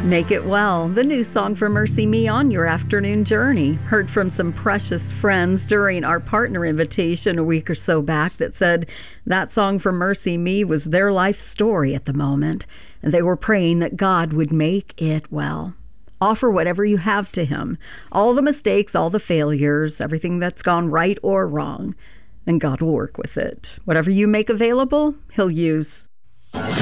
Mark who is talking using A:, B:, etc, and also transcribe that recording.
A: Make It Well, the new song for Mercy Me on your afternoon journey. Heard from some precious friends during our partner invitation a week or so back that said that song for Mercy Me was their life story at the moment, and they were praying that God would make it well. Offer whatever you have to Him, all the mistakes, all the failures, everything that's gone right or wrong, and God will work with it. Whatever you make available, He'll use.